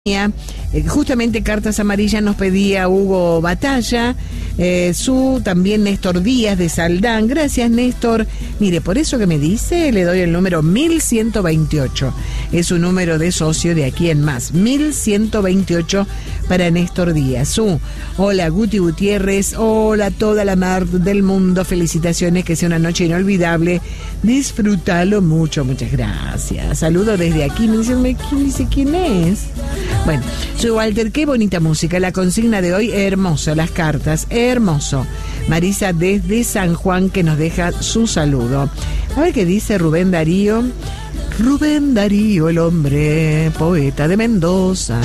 Justamente Cartas Amarillas nos pedía Hugo Batalla, también Néstor Díaz de Saldán. Gracias, Néstor. Mire, por eso que me dice, le doy el número 1128. Es un número de socio de aquí en más. 1128 para Néstor Díaz. Hola, Guti Gutiérrez. Hola, toda la mar del mundo. Felicitaciones, que sea una noche inolvidable. Disfrútalo mucho. Muchas gracias. Saludo desde aquí. Me dice quién es. Bueno, soy Walter, qué bonita música. La consigna de hoy, hermoso, las cartas, hermoso. Marisa desde San Juan, que nos deja su saludo. A ver qué dice Rubén Darío. Rubén Darío, el hombre poeta de Mendoza.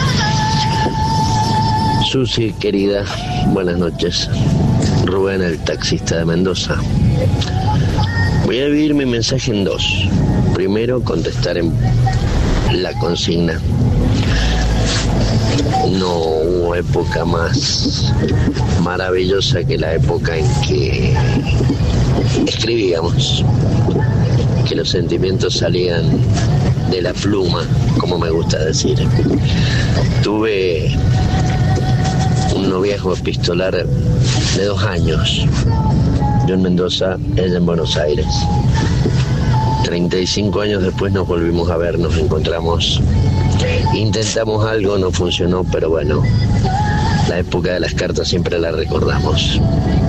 Susi, querida, buenas noches. Rubén, el taxista de Mendoza. Voy a dividir mi mensaje en dos. Primero, contestar en la consigna. No hubo época más maravillosa que la época en que escribíamos, que los sentimientos salían de la pluma, como me gusta decir. Tuve un noviazgo epistolar de 2 años, yo en Mendoza, ella en Buenos Aires. 35 años después nos volvimos a ver, nos encontramos, intentamos algo, no funcionó, pero bueno, la época de las cartas siempre la recordamos.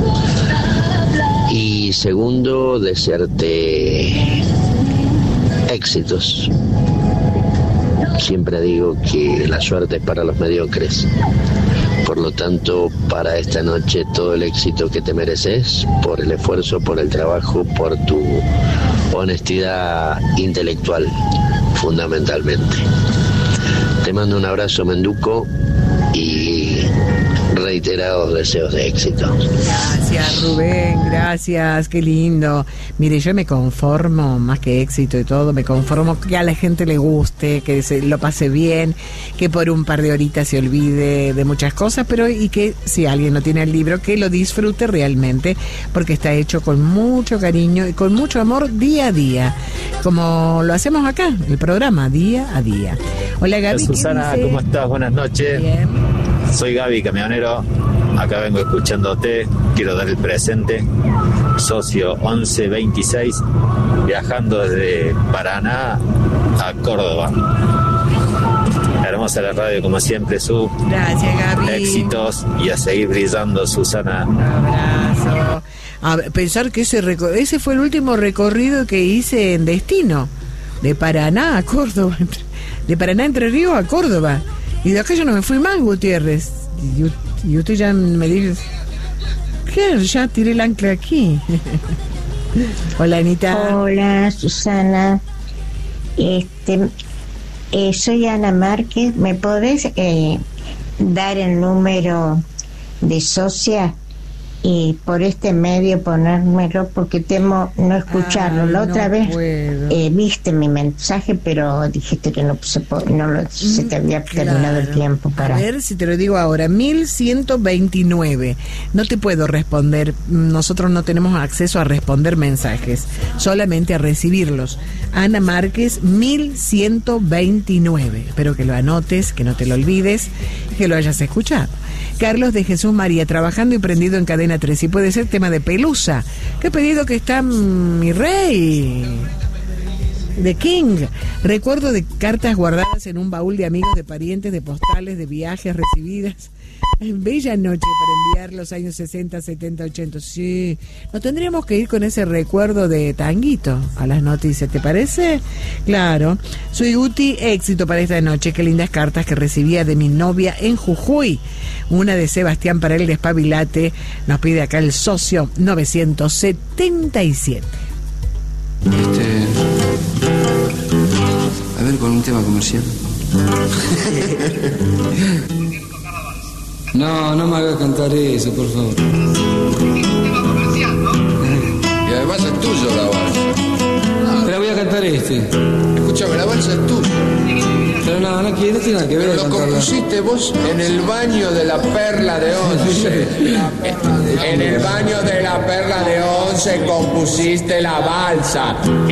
Y segundo, desearte éxitos. Siempre digo que la suerte es para los mediocres. Por lo tanto, para esta noche todo el éxito que te mereces, por el esfuerzo, por el trabajo, por tu honestidad intelectual, fundamentalmente. Te mando un abrazo, Menduco, y reiterados deseos de éxito. Gracias, Rubén, gracias, qué lindo. Mire, yo me conformo, más que éxito y todo, me conformo que a la gente le guste, que se lo pase bien, que por un par de horitas se olvide de muchas cosas, pero y que si alguien no tiene el libro, que lo disfrute realmente, porque está hecho con mucho cariño y con mucho amor día a día, como lo hacemos acá, el programa, día a día. Hola, Gaby. Hola, Susana, ¿cómo estás? Buenas noches. Bien. Soy Gaby, camionero. Acá vengo escuchándote. Quiero dar el presente. Socio 1126, viajando desde Paraná a Córdoba. Hermosa la radio, como siempre, Su. Gracias, Gaby. Éxitos y a seguir brillando, Susana. Un abrazo. A pensar que ese fue el último recorrido que hice en destino. De Paraná a Córdoba. De Paraná, Entre Ríos a Córdoba. Y de acá yo no me fui más, Gutiérrez. Y usted ya me dice, ¿qué? Ya tiré el ancla aquí. Hola, Anita. Hola, Susana. Soy Ana Márquez. ¿Me podés dar el número de socia? Y por este medio ponérmelo, porque temo no escucharlo. La otra vez viste mi mensaje, pero dijiste que se te había terminado el tiempo para... A ver si te lo digo ahora. 1129. No te puedo responder. Nosotros no tenemos acceso a responder mensajes, solamente a recibirlos. Ana Márquez, 1129. Espero que lo anotes, que no te lo olvides, que lo hayas escuchado. Carlos de Jesús María, trabajando y prendido en Cadena 3. Y puede ser tema de Pelusa. Qué pedido que está mi rey. De King. Recuerdo de cartas guardadas en un baúl de amigos, de parientes, de postales, de viajes recibidas. En bella noche para enviar los años 60, 70, 80. Sí, nos tendríamos que ir con ese recuerdo de Tanguito a las noticias, ¿te parece? Claro. Soy Guti, éxito para esta noche. Qué lindas cartas que recibía de mi novia en Jujuy. Una de Sebastián para el despabilate. Nos pide acá el socio 977. A ver, con un tema comercial. No me hagas cantar eso, por favor. Y además es tuyo la balsa. Pero voy a cantar este. Escúchame, la balsa es tuya. Pero no tiene nada que ver. Pero lo compusiste vos en el baño de la Perla de Once. En el baño de la Perla de Once compusiste la balsa.